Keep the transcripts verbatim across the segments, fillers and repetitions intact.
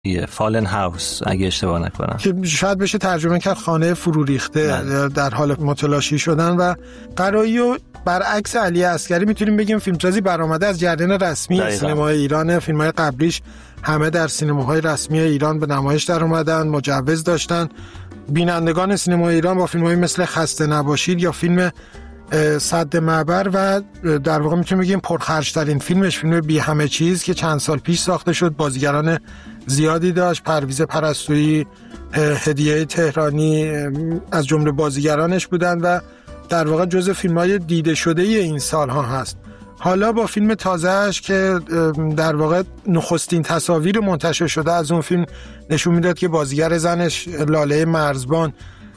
فالن هاوس اگه اشتباه نکنم، که شاید بشه ترجمه کرد خانه فرو ریخته در حال متلاشی شدن. و قرایی و برعکس علی عسگری میتونیم بگیم فیلمسازی برآمده از جریان رسمی دقیقا. سینمای ایران. فیلم‌های قبلیش همه در سینماهای رسمی ایران به نمایش در اومدن، مجوز داشتن. بینندگان سینمای ایران با فیلم‌های مثل خسته نباشید یا فیلم سد معبر و در واقع میتونیم بگیم پرخرج‌ترین فیلمش فیلم بی همه چیز که چند سال پیش ساخته شد، بازیگران زیادی داشت، پرویز پرستویی، هدیه تهرانی از جمله بازیگرانش بودن و در واقع جزء فیلم‌های دیده شده این سال‌ها هست. حالا با فیلم تازه‌اش که در واقع نخستین تصاویر منتشر شده از اون فیلم نشون میداد که بازیگر زنش لاله مرزبان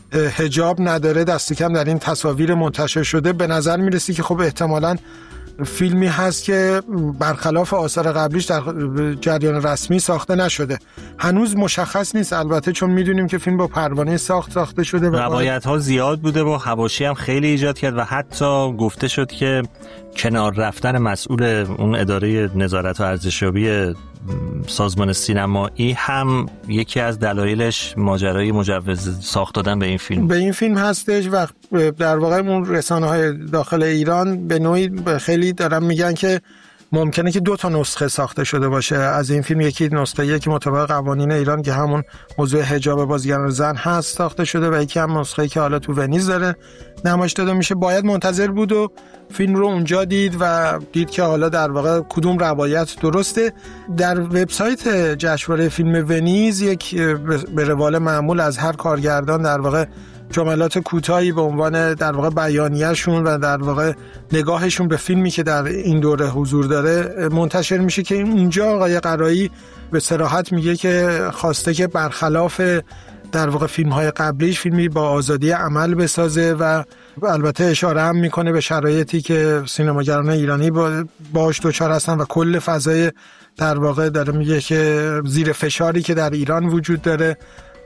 حجاب نداره، دست کم در این تصاویر منتشر شده. به نظر میرسی که خب احتمالاً فیلمی هست که برخلاف آثار قبلیش در جریان رسمی ساخته نشده. هنوز مشخص نیست البته، چون میدونیم که فیلم با پروانه ساخت ساخته شده و روایت ها زیاد بوده و حواشی هم خیلی ایجاد کرد و حتی گفته شد که کنار رفتن مسئول اون اداره نظارت و ارزشیابی سازمان سینمایی هم یکی از دلایلش ماجرای مجوز ساخت دادن به این فیلم به این فیلم هستش. و در واقع اون رسانه‌های داخل ایران به نوعی خیلی دارن میگن که ممکنه که دو تا نسخه ساخته شده باشه از این فیلم. یکی نسخه یکی مطابق قوانین ایران که همون موضوع حجاب بازیگران زن هست ساخته شده و یکی هم نسخه‌ای که حالا تو ونیز داره نمایش داده میشه. باید منتظر بود و فیلم رو اونجا دید و دید که حالا در واقع کدوم روایت درسته. در وبسایت جشنواره فیلم ونیز یک به روال معمول از هر کارگردان در واقع جملات کوتاهی به عنوان در واقع بیانیه‌شون و در واقع نگاهشون به فیلمی که در این دوره حضور داره منتشر میشه که اونجا آقای قرایی به صراحت میگه که خواسته که برخلاف در واقع فیلم‌های قبلیش فیلمی با آزادی عمل بسازه و البته اشاره هم میکنه به شرایطی که سینماگران ایرانی باهاش دچار هستن و کل فضای در واقع داره میگه که زیر فشاری که در ایران وجود داره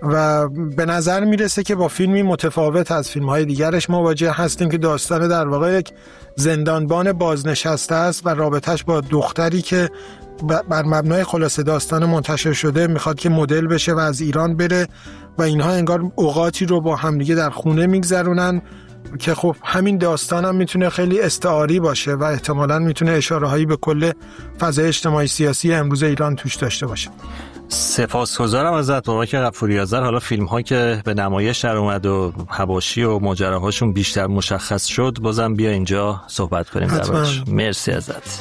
و به نظر میرسه که با فیلمی متفاوت از فیلم‌های دیگرش مواجه هستیم که داستان در واقع یک زندانبان بازنشسته است و رابطش با دختری که بر مبنای خلاصه داستان منتشر شده میخواد که مدل بشه و از ایران بره و اینها انگار اوقاتی رو با همدیگه در خونه میگذرونن که خب همین داستان هم میتونه خیلی استعاری باشه و احتمالاً میتونه اشاره‌هایی به کل فضای اجتماعی سیاسی امروز ایران توش داشته باشه. سپاسگزارم ازت بابک غفوری آذر. حالا فیلم ها که به نمایش در اومد و حواشی و ماجراهاشون بیشتر مشخص شد بازم بیا اینجا صحبت کنیم دربارش. مرسی ازت.